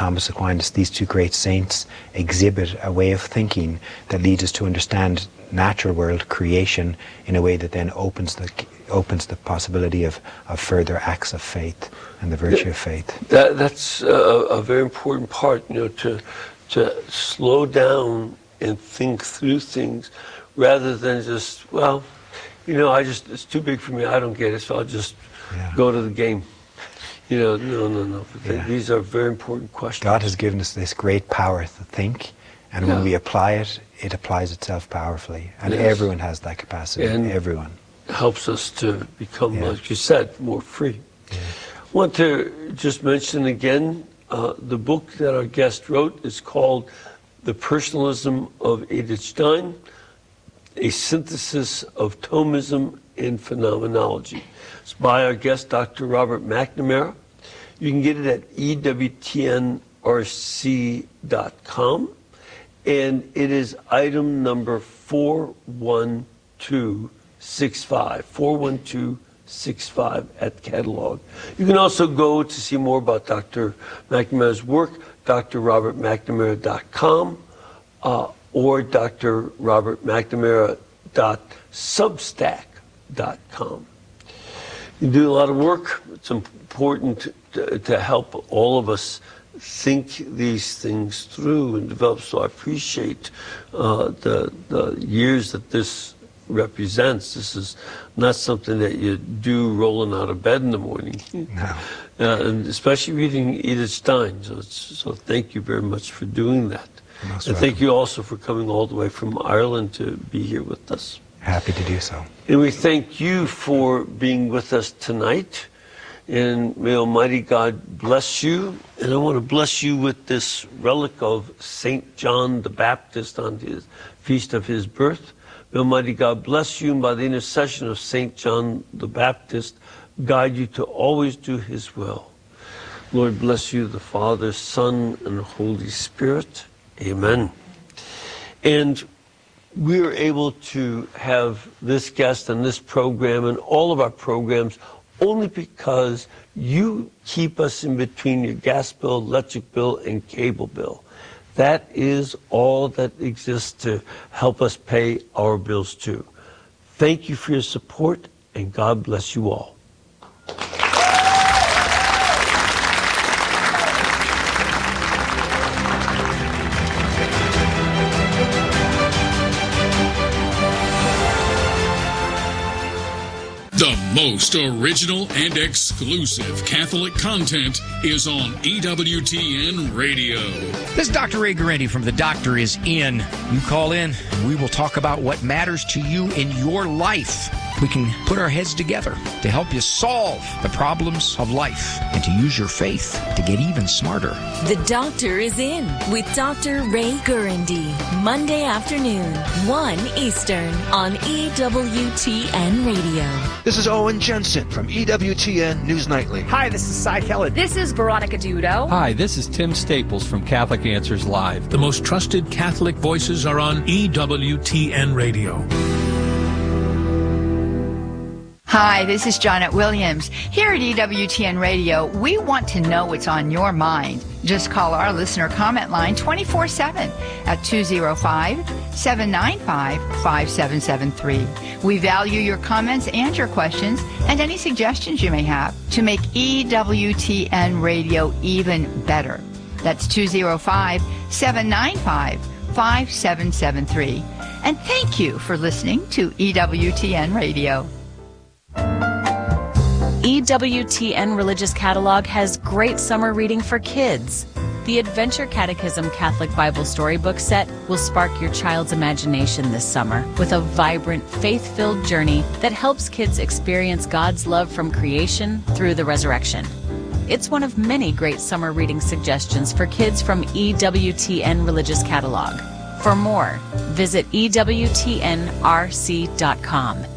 Thomas Aquinas, these two great saints exhibit a way of thinking that leads us to understand natural world creation in a way that then opens the possibility of further acts of faith and the virtue of faith. That's a very important part, to slow down and think through things rather than just, it's too big for me, I don't get it, so I'll just go to the game. No. These are very important questions. God has given us this great power to think, and when we apply it, it applies itself powerfully. And everyone has that capacity, and everyone. Helps us to become, like you said, more free. I want to just mention again, the book that our guest wrote is called The Personalism of Edith Stein, A Synthesis of Thomism and Phenomenology. It's by our guest, Dr. Robert McNamara. You can get it at EWTNRC.com, and it is item number 41265 at catalog. You can also go to see more about Dr. McNamara's work, drrobertmcnamara.com, or drrobertmcnamara.substack.com. You do a lot of work. It's important to help all of us think these things through and develop. So I appreciate the years that this represents. This is not something that you do rolling out of bed in the morning. No. And especially reading Edith Stein. So thank you very much for doing that. And thank you also for coming all the way from Ireland to be here with us. Happy to do so. And we thank you for being with us tonight. And may Almighty God bless you. And I want to bless you with this relic of St. John the Baptist on his feast of his birth. May Almighty God bless you, and by the intercession of St. John the Baptist, guide you to always do his will. Lord bless you, the Father, Son, and Holy Spirit. Amen. And we're able to have this guest and this program and all of our programs only because you keep us in between your gas bill, electric bill, and cable bill. That is all that exists to help us pay our bills too. Thank you for your support, and God bless you all. The most original and exclusive Catholic content is on EWTN Radio. This is Dr. Ray Guarendi from The Doctor Is In. You call in, and we will talk about what matters to you in your life. We can put our heads together to help you solve the problems of life and to use your faith to get even smarter. The Doctor Is In with Dr. Ray Guarendi, Monday afternoon, 1 Eastern on EWTN Radio. This is Owen Jensen from EWTN News Nightly. Hi, this is Cy Kelly. This is Veronica Dudo. Hi, this is Tim Staples from Catholic Answers Live. The most trusted Catholic voices are on EWTN Radio. Hi, this is Janet Williams. Here at EWTN Radio, we want to know what's on your mind. Just call our listener comment line 24/7 at 205-795-5773. We value your comments and your questions and any suggestions you may have to make EWTN Radio even better. That's 205-795-5773. And thank you for listening to EWTN Radio. EWTN Religious Catalog has great summer reading for kids. The Adventure Catechism Catholic Bible Storybook Set will spark your child's imagination this summer with a vibrant, faith-filled journey that helps kids experience God's love from creation through the resurrection. It's one of many great summer reading suggestions for kids from EWTN Religious Catalog. For more, visit EWTNRC.com.